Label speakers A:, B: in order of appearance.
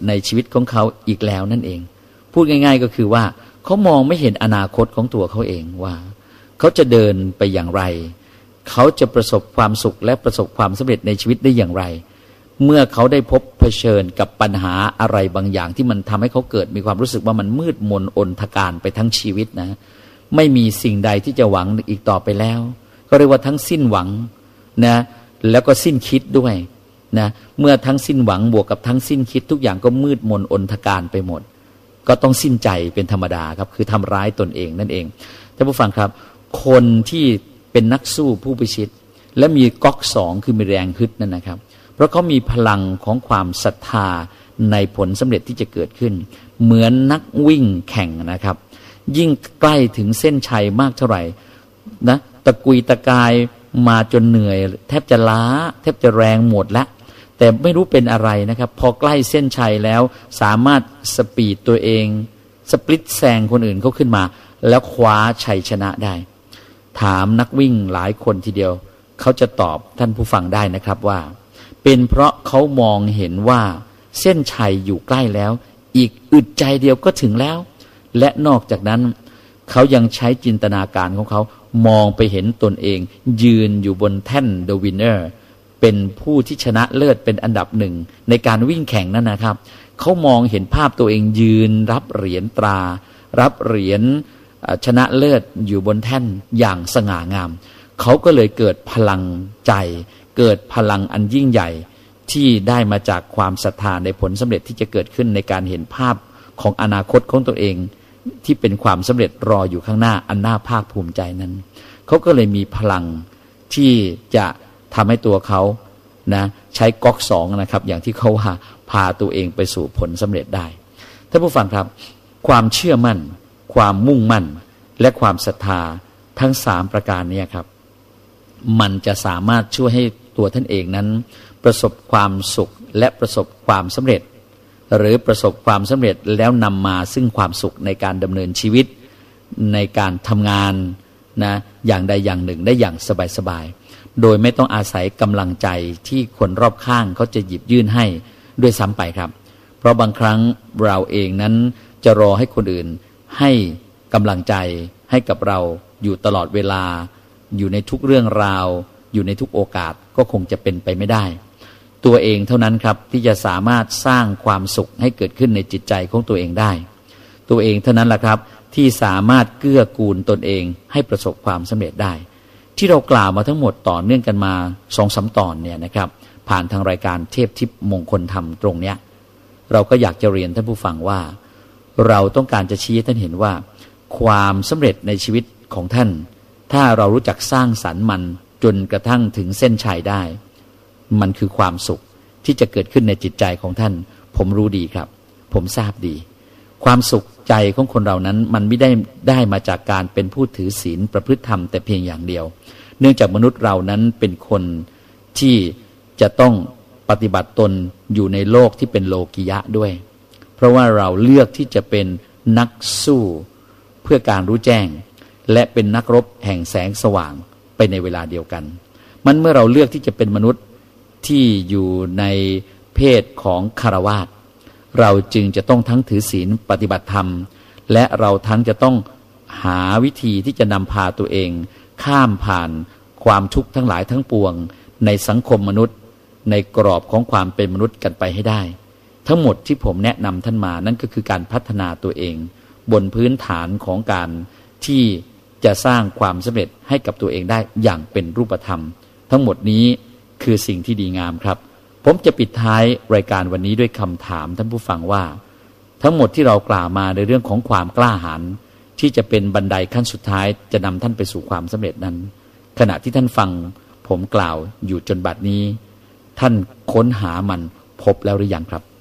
A: ในชีวิตของเขาอีกแล้วนั่นเองพูดง่ายๆก็คือว่าเขามองไม่เห็นอนาคตของตัวเขาเองว่าเขาจะเดินไปอย่างไรเขาจะประสบความสุขและประสบความสำเร็จในชีวิตได้อย่างไรเมื่อเขาได้พบเผชิญกับปัญหาอะไรบางอย่างที่มันทำให้เขาเกิดมีความรู้สึกว่ามันมืดมนอนทการไปทั้งชีวิตนะไม่มีสิ่งใดที่จะหวังอีกต่อไปแล้วก็เรียกว่าทั้งสิ้นหวังนะแล้วก็สิ้นคิดด้วยนะเมื่อทั้งสิ้นหวังบวกกับทั้งสิ้นคิดทุกอย่างก็มืดมนอนทการไปหมดก็ต้องสิ้นใจเป็นธรรมดาครับคือทำร้ายตนเองนั่นเองท่านผู้ฟังครับคนที่เป็นนักสู้ผู้พิชิตและมีก๊อกสองคือมีแรงฮึดนั่นนะครับเพราะเขามีพลังของความศรัทธาในผลสำเร็จที่จะเกิดขึ้นเหมือนนักวิ่งแข่งนะครับยิ่งใกล้ถึงเส้นชัยมากเท่าไหร่นะตะกุยตะกายมาจนเหนื่อยแทบจะล้าแทบจะแรงหมดแล้วแต่ไม่รู้เป็นอะไรนะครับพอใกล้เส้นชัยแล้วสามารถสปีดตัวเองสปลิตแซงคนอื่นเขาขึ้นมาแล้วคว้าชัยชนะได้ถามนักวิ่งหลายคนทีเดียวเขาจะตอบท่านผู้ฟังได้นะครับว่าเป็นเพราะเขามองเห็นว่าเส้นชัยอยู่ใกล้แล้วอีกอึดใจเดียวก็ถึงแล้วและนอกจากนั้นเขายังใช้จินตนาการของเขามองไปเห็นตนเองยืนอยู่บนแท่น The Winner เป็นผู้ที่ชนะเลิศเป็นอันดับหนึ่งในการวิ่งแข่งนั่นนะครับเขามองเห็นภาพตัวเองยืนรับเหรียญตรารับเหรียญชนะเลิศอยู่บนแท่นอย่างสง่างามเขาก็เลยเกิดพลังใจเกิดพลังอันยิ่งใหญ่ที่ได้มาจากความศรัทธาในผลสำเร็จที่จะเกิดขึ้นในการเห็นภาพของอนาคตของตัวเองที่เป็นความสำเร็จรออยู่ข้างหน้าอันน่าภาคภูมิใจนั้นเขาก็เลยมีพลังที่จะทำให้ตัวเขานะใช้ก๊อกสองนะครับอย่างที่เขาว่าพาตัวเองไปสู่ผลสำเร็จได้ท่านผู้ฟังครับความเชื่อมั่นความมุ่งมั่นและความศรัทธาทั้งสามประการนี้ครับมันจะสามารถช่วยให้ตัวท่านเองนั้นประสบความสุขและประสบความสำเร็จหรือประสบความสำเร็จแล้วนำมาซึ่งความสุขในการดำเนินชีวิตในการทำงานนะอย่างใดอย่างหนึ่งได้อย่างสบายๆโดยไม่ต้องอาศัยกำลังใจที่คนรอบข้างเขาจะหยิบยื่นให้ด้วยซ้ำไปครับเพราะบางครั้งเราเองนั้นจะรอให้คนอื่นให้กำลังใจให้กับเราอยู่ตลอดเวลาอยู่ในทุกเรื่องราวอยู่ในทุกโอกาสก็คงจะเป็นไปไม่ได้ตัวเองเท่านั้นครับที่จะสามารถสร้างความสุขให้เกิดขึ้นในจิตใจของตัวเองได้ตัวเองเท่านั้นแหละครับที่สามารถเกื้อกูลตนเองให้ประสบความสำเร็จได้ที่เรากล่าวมาทั้งหมดต่อเนื่องกันมา 2-3 ตอนเนี่ยนะครับผ่านทางรายการเทพทิพย์มงคลธรรมตรงเนี้ยเราก็อยากจะเรียนท่านผู้ฟังว่าเราต้องการจะชี้ให้ท่านเห็นว่าความสำเร็จในชีวิตของท่านถ้าเรารู้จักสร้างสรรค์มันจนกระทั่งถึงเส้นชัยได้มันคือความสุขที่จะเกิดขึ้นในจิตใจของท่านผมรู้ดีครับผมทราบดีความสุขใจของคนเรานั้นมันไม่ได้มาจากการเป็นผู้ถือศีลประพฤติธรรมแต่เพียงอย่างเดียวเนื่องจากมนุษย์เรานั้นเป็นคนที่จะต้องปฏิบัติตนอยู่ในโลกที่เป็นโลกิยะด้วยเพราะว่าเราเลือกที่จะเป็นนักสู้เพื่อการรู้แจ้งและเป็นนักรบแห่งแสงสว่างไปในเวลาเดียวกันมันเมื่อเราเลือกที่จะเป็นมนุษย์ที่อยู่ในเพศของคฤหัสถ์เราจึงจะต้องทั้งถือศีลปฏิบัติธรรมและเราทั้งจะต้องหาวิธีที่จะนำพาตัวเองข้ามผ่านความทุกข์ทั้งหลายทั้งปวงในสังคมมนุษย์ในกรอบของความเป็นมนุษย์กันไปให้ได้ทั้งหมดที่ผมแนะนำท่านมานั่นก็คือการพัฒนาตัวเองบนพื้นฐานของการที่จะสร้างความสำเร็จให้กับตัวเองได้อย่างเป็นรูปธรรมทั้งหมดนี้คือสิ่งที่ดีงามครับผมจะปิดท้ายรายการวันนี้ด้วยคำถามท่านผู้ฟังว่าทั้งหมดที่เรากล่าวมาในเรื่องของความกล้าหาญที่จะเป็นบันไดขั้นสุดท้ายจะนำท่านไปสู่ความสำเร็จนั้นขณะที่ท่านฟังผมกล่าวอยู่จนบัดนี้ท่านค้นหามันพบแล้วหรือยังครับ